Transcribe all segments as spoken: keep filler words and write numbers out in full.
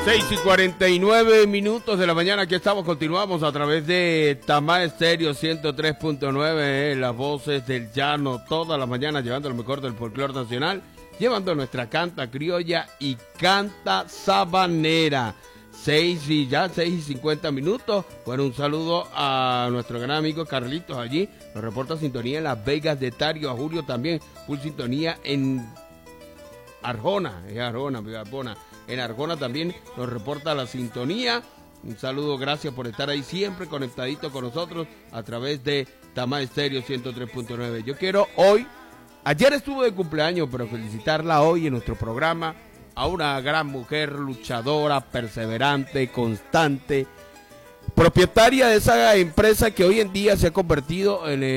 seis y cuarenta y nueve minutos de la mañana, aquí estamos, continuamos a través de Tamá Estéreo ciento tres punto nueve, eh, las voces del llano, todas las mañanas llevando lo mejor del folclore nacional, llevando nuestra canta criolla y canta sabanera. Seis y ya, seis y cincuenta minutos. Bueno, un saludo a nuestro gran amigo Carlitos allí, nos reporta sintonía en Las Vegas de Tario, a Julio también, full sintonía en Arjona, es Arjona, Arjona. En Arjona también nos reporta la sintonía. Un saludo, gracias por estar ahí siempre conectadito con nosotros a través de Tamá Estéreo ciento tres punto nueve. Yo quiero hoy, ayer estuvo de cumpleaños, pero felicitarla hoy en nuestro programa a una gran mujer luchadora, perseverante, constante, propietaria de esa empresa que hoy en día se ha convertido en,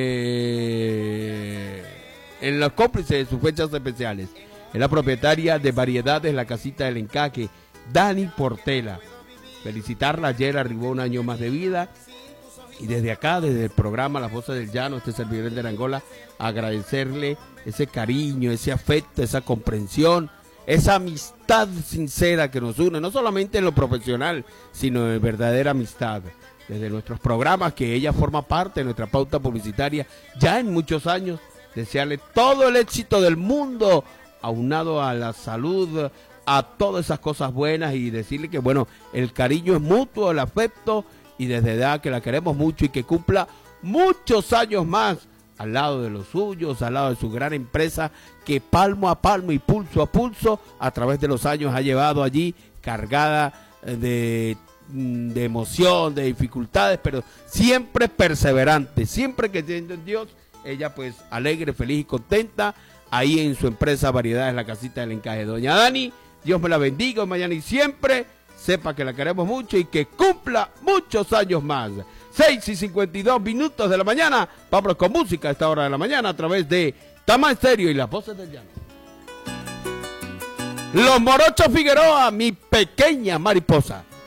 eh, en los cómplices de sus fechas especiales. Es la propietaria de Variedades La Casita del Encaje, Dani Portela. Felicitarla, ayer arribó un año más de vida. Y desde acá, desde el programa Las Voces del Llano, este servidor de Angola, agradecerle ese cariño, ese afecto, esa comprensión, esa amistad sincera que nos une, no solamente en lo profesional, sino en verdadera amistad. Desde nuestros programas, que ella forma parte de nuestra pauta publicitaria, ya en muchos años, desearle todo el éxito del mundo, aunado a la salud, a todas esas cosas buenas, y decirle que bueno, el cariño es mutuo, el afecto, y desde edad que la queremos mucho y que cumpla muchos años más al lado de los suyos, al lado de su gran empresa que palmo a palmo y pulso a pulso a través de los años ha llevado allí, cargada de, de emoción, de dificultades, pero siempre perseverante, siempre que tiene en Dios, ella pues alegre, feliz y contenta ahí en su empresa Variedades La Casita del Encaje. Doña Dani, Dios me la bendiga mañana y siempre, sepa que la queremos mucho y que cumpla muchos años más. seis y cincuenta y dos minutos de la mañana, vamos con música a esta hora de la mañana a través de Tamá Estéreo y Las Voces del Llano. Los Morochos Figueroa, mi pequeña mariposa.